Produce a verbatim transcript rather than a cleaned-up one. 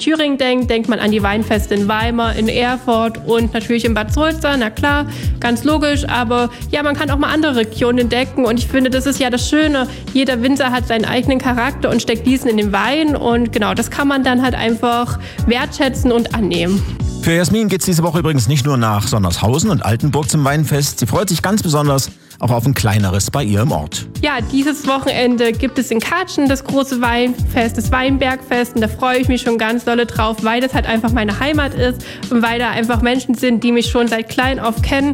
Thüringen denkt, denkt man an die Weinfeste in Weimar, in Erfurt und natürlich in Bad Sulza. Na klar, ganz logisch, aber ja, man kann auch mal andere Regionen entdecken und ich finde, das ist ja das Schöne. Jeder Winzer hat seinen eigenen Charakter und steckt diesen in den Wein und genau, das kann man dann halt einfach wertschätzen und annehmen. Für Jasmin geht's diese Woche übrigens nicht nur nach Sondershausen und Altenburg zum Weinfest. Sie freut sich ganz besonders auch auf ein kleineres bei ihr im Ort. Ja, dieses Wochenende gibt es in Katschen das große Weinfest, das Weinbergfest und da freue ich mich schon ganz dolle drauf, weil das halt einfach meine Heimat ist und weil da einfach Menschen sind, die mich schon seit klein auf kennen